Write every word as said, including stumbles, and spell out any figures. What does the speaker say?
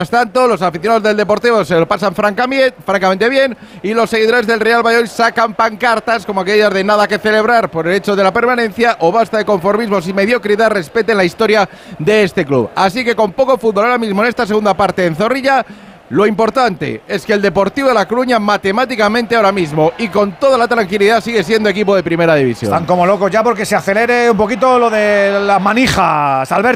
tanto, los aficionados del Deportivo se lo pasan francamente bien y los seguidores del Real Valladolid sacan pancartas como aquellas de nada que celebrar por el hecho de la permanencia o basta de conformismos y mediocridad, respeten la historia de este club. Así que con poco fútbol ahora mismo en esta segunda parte en Zorrilla, lo importante es que el Deportivo de La Coruña matemáticamente ahora mismo y con toda la tranquilidad sigue siendo equipo de primera división. Están como locos ya porque se acelere un poquito lo de las manijas, Alberto.